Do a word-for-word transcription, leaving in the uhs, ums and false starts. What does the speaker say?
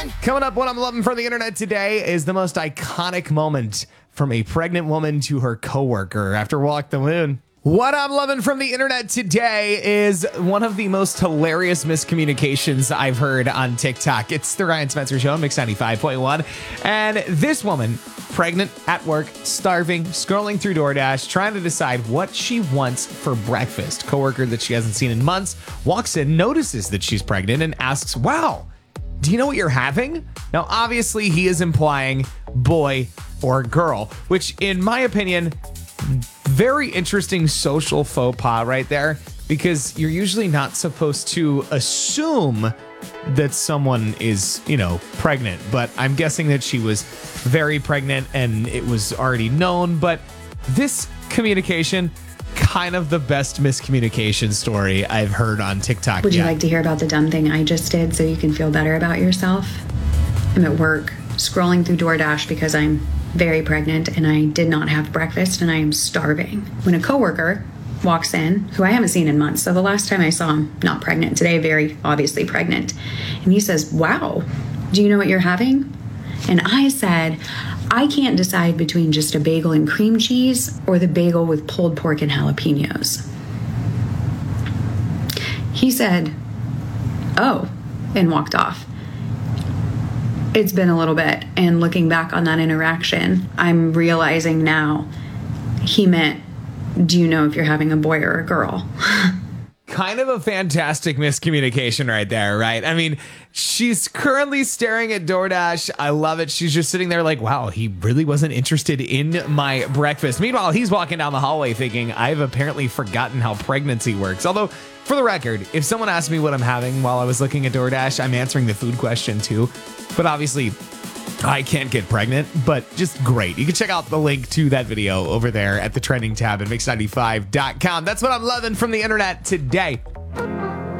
Coming up, what I'm loving from the internet today is the most iconic moment from a pregnant woman to her coworker after Walk the Moon. What I'm loving from the internet today is one of the most hilarious miscommunications I've heard on TikTok. It's the Ryan Spencer Show on Mix ninety-five point one. And this woman, pregnant, at work, starving, scrolling through DoorDash, trying to decide what she wants for breakfast. Coworker that she hasn't seen in months walks in, notices that she's pregnant, and asks, "Wow, do you know what you're having?" Now, obviously, he is implying boy or girl, which, in my opinion, very interesting social faux pas right there, because you're usually not supposed to assume that someone is, you know, pregnant. But I'm guessing that she was very pregnant and it was already known. But this communication, kind of the best miscommunication story I've heard on TikTok. Would you yet. like to hear about the dumb thing I just did so you can feel better about yourself? I'm at work scrolling through DoorDash because I'm very pregnant and I did not have breakfast and I am starving. When a coworker walks in, who I haven't seen in months, so the last time I saw him, not pregnant, today very obviously pregnant, and he says, "Wow, do you know what you're having?" And I said, "I can't decide between just a bagel and cream cheese or the bagel with pulled pork and jalapenos." He said, "Oh," and walked off. It's been a little bit, and looking back on that interaction, I'm realizing now he meant, "Do you know if you're having a boy or a girl?" Kind of a fantastic miscommunication right there, right? I mean, she's currently staring at DoorDash. I love it. She's just sitting there like, wow, he really wasn't interested in my breakfast. Meanwhile, he's walking down the hallway thinking, I've apparently forgotten how pregnancy works. Although, for the record, if someone asked me what I'm having while I was looking at DoorDash, I'm answering the food question too. But obviously, I can't get pregnant, but just great. You can check out the link to that video over there at the trending tab at mix ninety-five dot com. That's what I'm loving from the internet today.